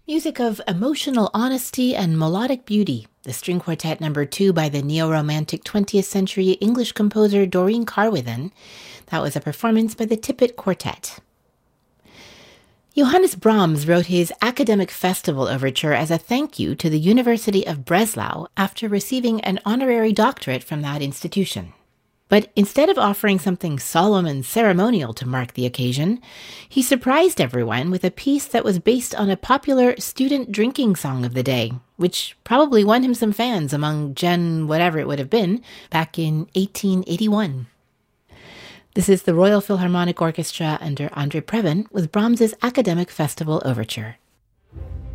Music of emotional honesty and melodic beauty, the string quartet number 2 by the neo-romantic 20th century English composer Doreen Carwithen. That was a performance by the Tippett Quartet. Johannes Brahms wrote his Academic Festival Overture as a thank you to the University of Breslau after receiving an honorary doctorate from that institution. But instead of offering something solemn and ceremonial to mark the occasion, he surprised everyone with a piece that was based on a popular student drinking song of the day, which probably won him some fans among Gen whatever it would have been back in 1881. This is the Royal Philharmonic Orchestra under Andrei Previn with Brahms's Academic Festival Overture.